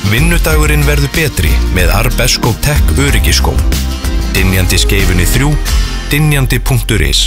Vinnudagurinn verður betri með Arbesko Tech öryggiskóm. Dynjandi skeifunni 3, dynjandi.is.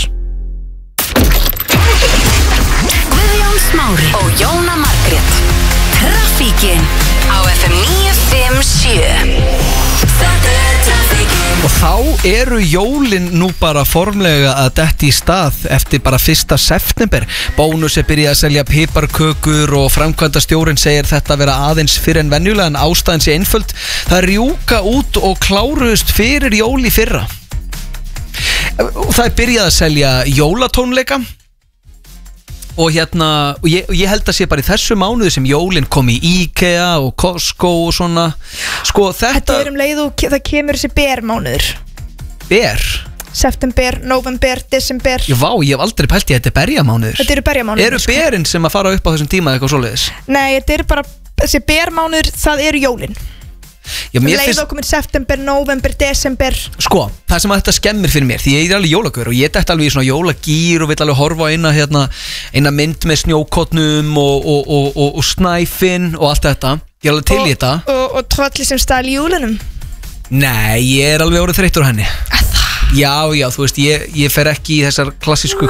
Guðjón Smári og Jóna Margrét. Traffíkin á FM 957. Þetta traffíkin. Og þá eru jólin nú bara formlega að detti í stað eftir bara 1. september. Bónus byrjað að selja piparkökur og framkvæmdastjórinn segir þetta vera aðeins fyrir en venjulega, en ástæðan sé einföld. Það rjúka út og kláruðust fyrir jól í fyrra. Og það byrjað að selja jólatónleika. Og og ég held að sé bara í þessu mánuði sem jólin kom í IKEA og Costco og svona. Sko þetta er leið og það kemur þessi bermánuður. Ber? September, november, desember. Já, vá, ég hef aldrei pælt í að þetta er berjamánuður. Þetta eru berjamánuður. Eru berin sem að fara upp á þessum tíma eitthvað svoleiðis? Nei, þetta eru bara, þessi bermánuður, það eru jólin. Já, leið og komið september, november, desember. Sko, það sem að þetta skemmir fyrir mér, því ég er alveg jólagör og ég dætti alveg í svona jólagýr og vill alveg horfa á eina mynd með snjókotnum og snæfinn og allt þetta. Ég er alveg til í þetta. Og trolli sem stæl í júlunum. Nei, ég er alveg orðið þreyttur á henni. Já, þú veist, ég fer ekki í þessar klassísku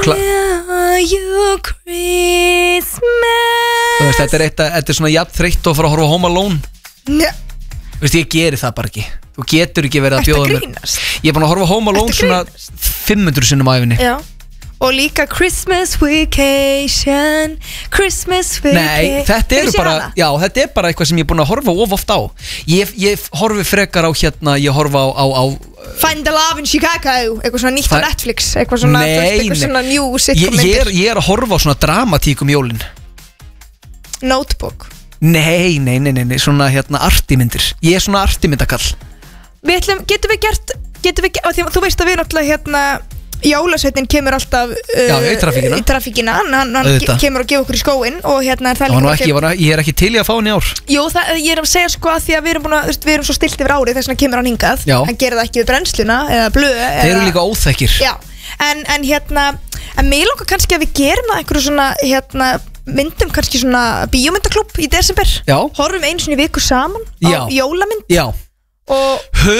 Þú veist, þetta er svona jafn þreytt og fara að horfa á Home Alone. Nei. Þú veist, ég geri það bara ekki. Þú getur ekki verið að bjóða mér. Ég er búin að horfa Home Alone svona 500 sinnum á æfinni. Já. Og líka Christmas Vacation. Nei, þetta er bara eitthvað sem ég er búin að horfa of oft á. Ég horfi frekar á ég horfa á Find the Love in Chicago. Eitthvað svona nýtt á Netflix. Eitthvað svona, eitthvað svona new sitcom myndir. Ég er að horfa á svona dramatík Jólin. Notebook. Nei, svona artimyndir. Ég er svona artimyndakall. Getum við þú veist að við náttúrulega jólasveitin kemur alltaf í traffíkina. Hann kemur og gefur okkur í skóinn og er það líka ég er ekki til í að fá hann í ár. Jú, ég er að segja sko að því að við erum svo stilt yfir árið, þess vegna kemur hann hingað. Hann gerir það ekki við brennsluna eða blöð. Þeir eru líka óþekkir. Já, en mig langar kannski að við gerum það einhverju svona myndum, kannski svona bíómyndaklúbb í desember. Já. Horfum einu sinni í viku saman á jólamynd. Já. Og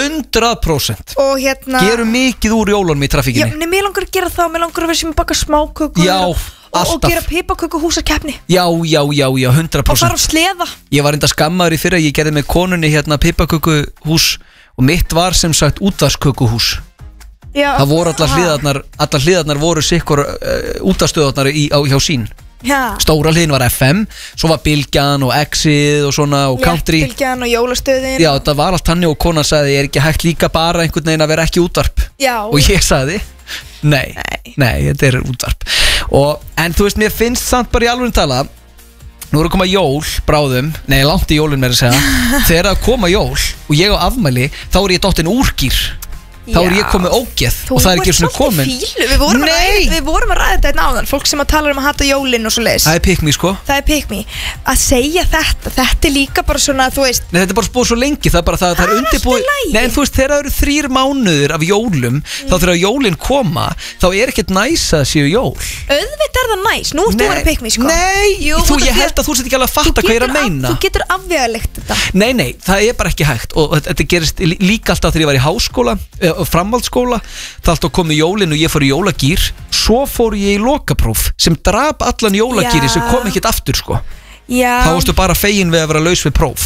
100%. Og gerum mikið úr jólunum í traffíkinni. Já, mér langar að gera það, mér langar að vera sem að baka smákökur. Já, alltaf. Og gera piparkökuhúsakeppni. Já, 100%. Og fara á sleða. Ég var enda skammaður í fyrra, ég gerði með konunni piparkökuhús og mitt var sem sagt útvarskökuhús. Já. Það voru allar hliðarnar voru sikkur útastöðarnar hjá sín. Já. Stóra hliðin var FM, svo var Bylgjan og Exið og svona og Country. Bylgjan og jólastöðin. Já, þetta var allt hannig og konan sagði, er ekki hægt líka bara einhvern veginn að vera ekki útvarp? Já. Og ég sagði, nei, þetta er útvarp. En þú veist, mér finnst samt bara í alveg tala, nú eru að koma jól bráðum, nei, langt í jólun með að segja, þegar að koma jól og ég á afmæli, þá er ég dottinn úrgýr. Þá er ég komið ógeð og það er ekki svona komin. Við vorum að ræða þetta einn áðan. Fólk sem að tala að hata jólin og svo leiðis. Það er pick me sko. Það er pick me. Að segja þetta er líka bara svona, þú veist. Nei, þetta er bara spóð svo lengi. Það er bara það er undirbúið. Nei, en þú veist, þegar það eru 3 mánuður af jólum, þá þegar jólin koma, þá er ekkert næs að séu jól. Auðvitað er það næs. Nú ert þú að pick me sko. Nei, ég held að þú sett ekki alveg að fatta hvað ég er að meina. Þú getur afvegalegt þetta. Nei, það er bara ekki hægt. Og þetta gerist líka alltaf þegar ég var í háskóla framhaldsskóla, það alltaf komið jólin og ég fór í jólagýr, svo fór ég í lokapróf sem drap allan jólagýri sem kom ekkert aftur sko. Já. Þá varstu bara fegin við að vera laus við próf.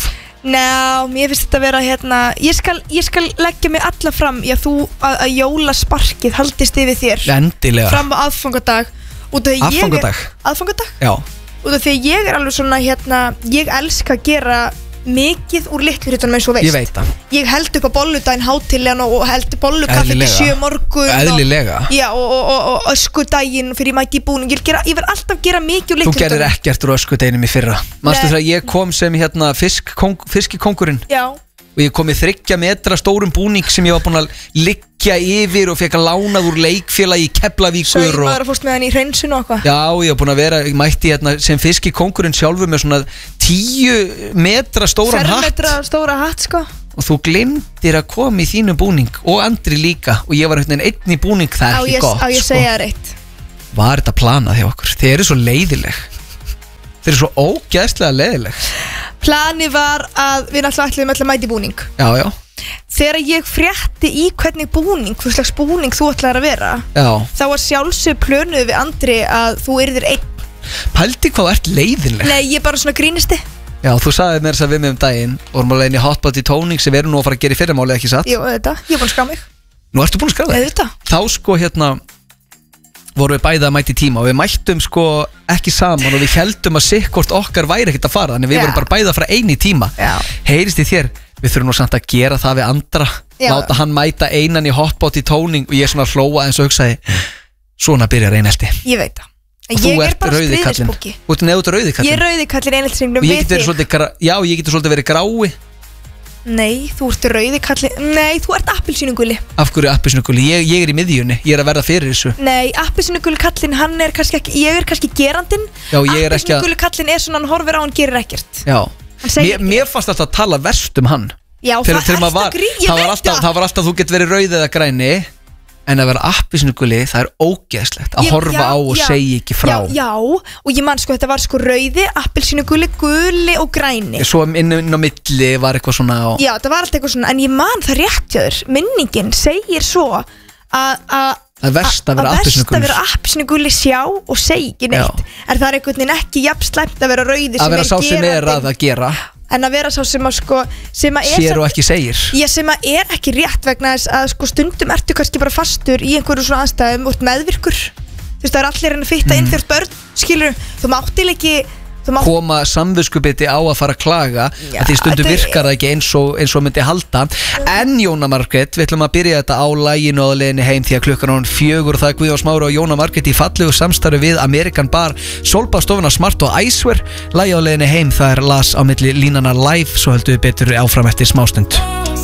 Mér finnst þetta að vera ég skal leggja mig alla fram í að jólasparkið haldist yfir þér. Endilega. Fram á aðfangadag. Aðfangadag? Aðfangadag? Já. Út af því ég er alveg svona ég elska að gera mikið úr litlu hlutunum eins og veist. Ég veit það. Ég held upp á bolludaginn hátilegan og held bollukaffi til 7 morgun. Eðlilega. Já, og öskudaginn fyrir ég mæti í búning. Ég verð alltaf að gera mikið úr litlu hlutunum. Þú gerir ekkert úr öskudeginum í fyrra. Manstu þegar ég kom sem fiskikóngurinn? Já. Og ég kom í 3 metra stórum búning sem ég var búin að liggja yfir og fekk að lánað úr leikfélagi í Keflavíkur. Svo ég maður að fórst með hann í hreinsun og eitthvað. Já, ég var búin að vera, ég mætti sem fiskikóngurinn sjálfur með svona 10 metra stóran hatt. 4 metra stóra hatt sko. Og þú glemdir að koma í þínu búning og Andri líka og ég var einn í búning, það er ekki gott. Á ég segja það reitt. Var þetta planað hjá okkur? Þeir eru svo leiðileg. Þeir eru svo ógeðslega leiðileg. Planið var að við náttúrulega ætlum öll að mæta í búning. Já. Þegar ég frétti í hvernig búning, hvað slags búning þú ætlaðir að vera, þá var sjálfsög plönuð við Andri að þú yrðir einn. Pældi hvað ert leiðinleg. Nei, ég bara svona grínisti. Já, þú sagði mér þess að við mig daginn og vorum að leiðin í Hotbody Tóning sem við erum nú að fara að gera í fyrramáli, ekki satt? Jú, þetta, ég er búin að skrá mig. Nú ertu búin að skrá þig? Þá sko vorum við bæði að mæta í tíma og við mættum sko ekki saman og við heldum að sikkort okkar væri ekkert að fara, þannig við vorum bara bæði að fara einu í tíma. Heyrist í þér, við þurfum nú samt að gera það við Andra, láta hann mæta einan í Hotbody Tóning og ég svona hlóa eins og hugsaði, svona byrjar einelti. Ég veit það. Og þú ert rauðikallinn. Þú ert rauðikallinn. Ég er rauðikallinn eineltisringnum við þig. Já, ég getur svolítið verið grái. Nei, þú ert rauðikallinn. Nei, þú ert appelsínugulli. Af hverju appelsínugulli? Ég er í miðjunni, ég er að verða fyrir þessu. Nei, appelsínugulli kallinn, hann er kannski ekki, ég er kannski gerandinn. Já, ég er ekki að Appelsínugulli kallinn er svona, hann horfir á, hann gerir ekkert. Já, mér fannst alltaf að tala verst um hann. Já, það er alltaf grín, ég veit það. Það var alltaf, þú getur verið rauð eða græni. En að vera appelsínugulli, það er ógeðslegt að horfa á og segja ekki frá. Já, og ég man sko, þetta var sko rauði, appelsínugulli, gulli og græni. Svo inn á milli var eitthvað svona Já, það var alltaf eitthvað svona, en ég man það rétt hjá þér. Minningin segir svo að verst að vera appelsínugulli sjá og segja ekki neitt. En það er einhvern veginn ekki jafn slæmt að vera rauði að vera sá sem er að gera en að vera sá sem að sko sér og ekki segir. Já, sem að er ekki rétt vegna þess að sko stundum ertu kannski bara fastur í einhverju svona aðstæðum út meðvirkur. Þú veist, það er allir að fitta inn þegar börn, skilur, þú máttil ekki koma samviskubiti á að fara að klaga að því stundum virkar það ekki eins og myndi halda. En Jóna Margrét, við ætlum að byrja þetta á laginu á leiðinni heim því að klukkan er 4 og það er Guðjón Smári og Jóna Margrét í fallegu samstarfi við American Bar, Sólbáðstofuna Smart og Icewear. Lagi á leiðinni heim, það er las á milli línana live, svo höldum við betur áfram eftir smástund.